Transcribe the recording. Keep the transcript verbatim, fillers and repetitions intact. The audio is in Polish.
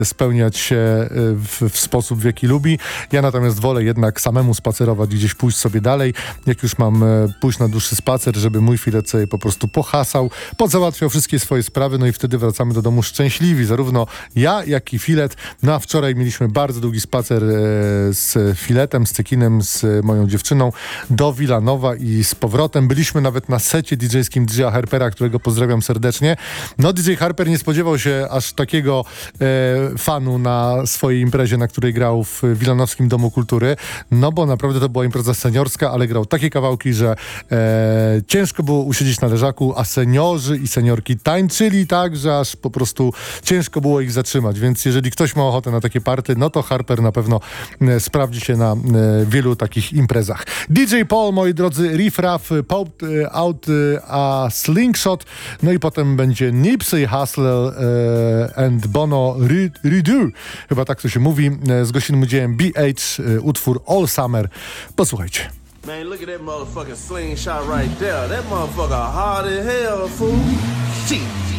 spełniać się w, w sposób, w jaki lubi. Ja natomiast wolę jednak samemu spacerować, gdzieś pójść sobie dalej. Jak już mam pójść na dłuższy spacer, żeby mój filet sobie po prostu pohasał, pozałatwiał wszystkie swoje sprawy, no i wtedy wracamy do domu szczęśliwi. Zarówno ja, jak i filet. No a wczoraj mieliśmy bardzo długi spacer e, z filetem, z cekinem, z moją dziewczyną do Wilanowa i z powrotem. Byliśmy nawet na secie didżejskim D J Harpera, którego pozdrawiam serdecznie. No D J Harper nie spodziewał się aż takiego e, fanu na swojej imprezie, na której grał w Wilanowskim Domu Kultury. No bo naprawdę to była impreza seniorska, ale grał takie kawałki, że e, ciężko było usiedzieć na leżaku, a seniorzy i seniorki tańczyli tak, że aż po prostu ciężko było ich zatrzymać. Więc jeżeli ktoś ma ochotę na takie party, no to Harper na pewno e, sprawdzi się na e, wielu takich imprezach. D J Paul, moi drodzy, Riff Raff, Pop e, Out e, a Slingshot, no i potem będzie Nipsey Hussle e, and Bono Redo. Chyba tak to się mówi. E, z gościnnym udziałem B H, e, utwór All Summer. Posłuchajcie. Man, look at that motherfucking slingshot right there. That motherfucker hard as hell, fool. Shit.